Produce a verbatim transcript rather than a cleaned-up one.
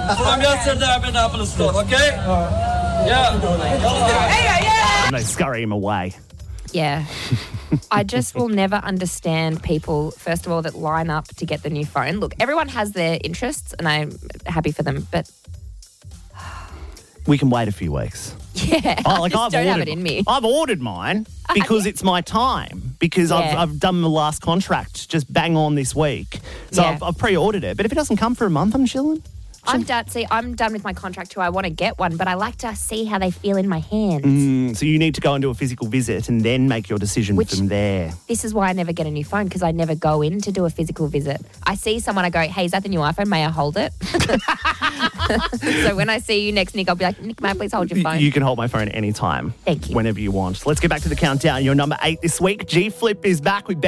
From yesterday, I've been Apple Store, okay? Yeah. And they scurry him away. Yeah. I just will never understand people, first of all, that line up to get the new phone. Look, everyone has their interests and I'm happy for them, but We can wait a few weeks. yeah, Oh, I like just I've don't ordered, have it in me. I've ordered mine because it's my time. Because I've, Yeah. I've done the last contract just bang on this week. So Yeah. I've, I've pre-ordered it. But if it doesn't come for a month, I'm chilling. I'm done. See, I'm done with my contract too. I want to get one, but I like to see how they feel in my hands. Mm, so you need to go and do a physical visit and then make your decision Which- from there. This is why I never get a new phone because I never go in to do a physical visit. I see someone, I go, hey, is that the new iPhone? May I hold it? So when I see you next, Nick, I'll be like, Nick, may I please hold your phone? You can hold my phone anytime. Thank you. Whenever you want. Let's get back to the countdown. You're number eight this week. G Flip is back with